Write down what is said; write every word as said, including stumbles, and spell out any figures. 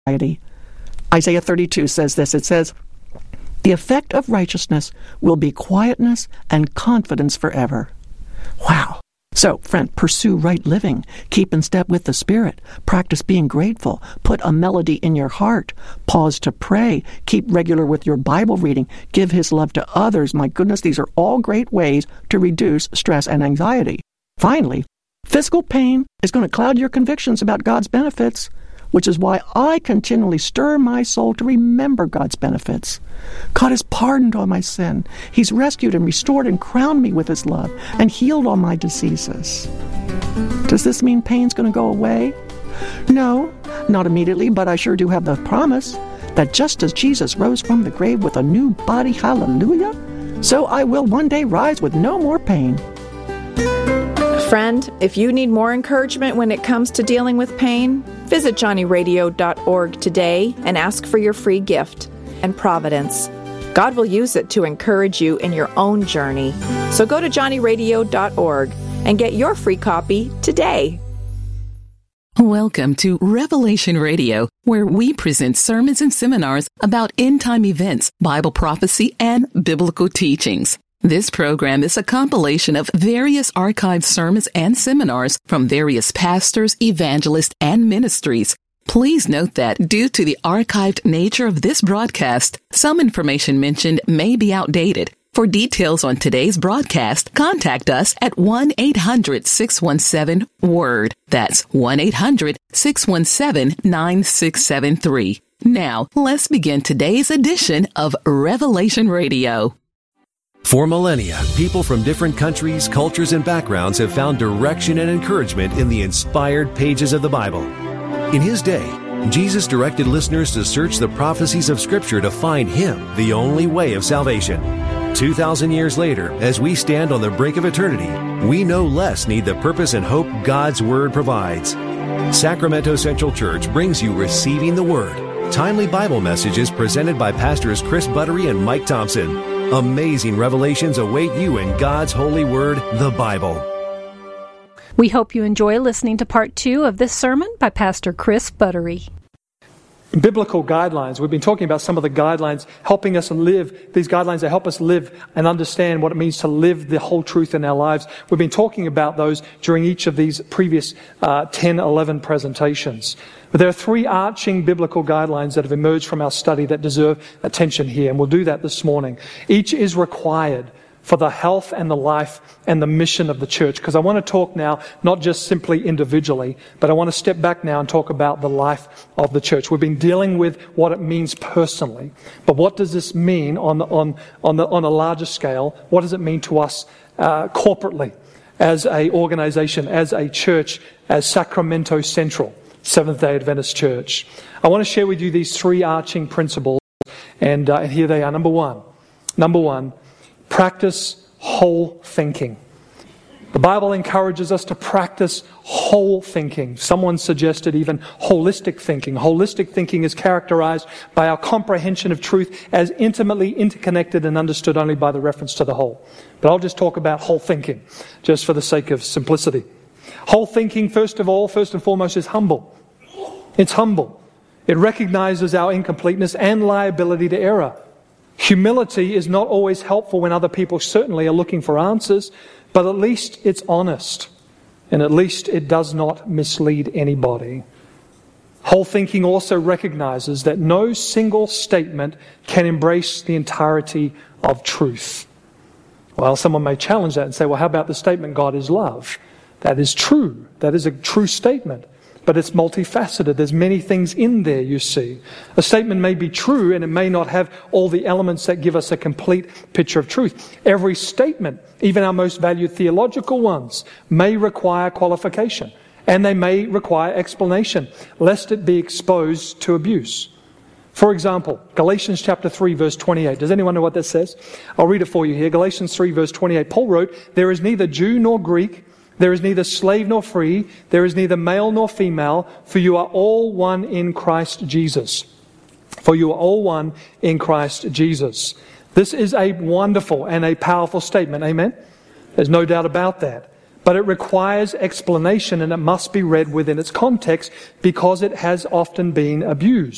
anxiety. Isaiah thirty-two says this. It says, "The effect of righteousness will be quietness and confidence forever." Wow. So, friend, pursue right living. Keep in step with the Spirit. Practice being grateful. Put a melody in your heart. Pause to pray. Keep regular with your Bible reading. Give His love to others. My goodness, these are all great ways to reduce stress and anxiety. Finally, physical pain is going to cloud your convictions about God's benefits, which is why I continually stir my soul to remember God's benefits. God has pardoned all my sin. He's rescued and restored and crowned me with His love and healed all my diseases. Does this mean pain's going to go away? No, not immediately, but I sure do have the promise that just as Jesus rose from the grave with a new body, hallelujah, so I will one day rise with no more pain. Friend, if you need more encouragement when it comes to dealing with pain, visit johnny radio dot org today and ask for your free gift and Providence. God will use it to encourage you in your own journey. So go to johnny radio dot org and get your free copy today. Welcome to Revelation Radio, where we present sermons and seminars about end-time events, Bible prophecy, and biblical teachings. This program is a compilation of various archived sermons and seminars from various pastors, evangelists, and ministries. Please note that due to the archived nature of this broadcast, some information mentioned may be outdated. For details on today's broadcast, contact us at one eight hundred six one seven WORD. That's one eight hundred six one seven nine six seven three. Now, let's begin today's edition of Revelation Radio. For millennia, people from different countries, cultures, and backgrounds have found direction and encouragement in the inspired pages of the Bible. In His day, Jesus directed listeners to search the prophecies of Scripture to find Him, the only way of salvation. Two thousand years later, as we stand on the brink of eternity, we no less need the purpose and hope God's Word provides. Sacramento Central Church brings you Receiving the Word, timely Bible messages presented by Pastors Chris Buttery and Mike Thompson. Amazing revelations await you in God's holy word, the Bible. We hope you enjoy listening to part two of this sermon by Pastor Chris Buttery. Biblical guidelines. We've been talking about some of the guidelines helping us live, these guidelines that help us live and understand what it means to live the whole truth in our lives. We've been talking about those during each of these previous uh, ten, eleven presentations. But there are three arching biblical guidelines that have emerged from our study that deserve attention here, and we'll do that this morning. Each is required for the health and the life and the mission of the church, because I want to talk now not just simply individually, but I want to step back now and talk about the life of the church. We've been dealing with what it means personally, but what does this mean on the, on on the on a larger scale? What does it mean to us uh, corporately, as a organization, as a church, as Sacramento Central Seventh-day Adventist Church? I want to share with you these three arching principles, and, uh, and here they are. Number one, number one, practice whole thinking. The Bible encourages us to practice whole thinking. Someone suggested even holistic thinking. Holistic thinking is characterized by our comprehension of truth as intimately interconnected and understood only by the reference to the whole. But I'll just talk about whole thinking, just for the sake of simplicity. Whole thinking, first of all, first and foremost, is humble. It's humble. It recognizes our incompleteness and liability to error. Humility is not always helpful when other people certainly are looking for answers, but at least it's honest, and at least it does not mislead anybody. Whole thinking also recognizes that no single statement can embrace the entirety of truth. Well, someone may challenge that and say, well, how about the statement, God is love? That is true. That is a true statement. But it's multifaceted. There's many things in there, you see. A statement may be true and it may not have all the elements that give us a complete picture of truth. Every statement, even our most valued theological ones, may require qualification. And they may require explanation, lest it be exposed to abuse. For example, Galatians chapter three, verse twenty-eight. Does anyone know what that says? I'll read it for you here. Galatians three, verse twenty-eight. Paul wrote, "There is neither Jew nor Greek, there is neither slave nor free, there is neither male nor female, for you are all one in Christ Jesus." For you are all one in Christ Jesus. This is a wonderful and a powerful statement. Amen? There's no doubt about that. But it requires explanation and it must be read within its context because it has often been abused.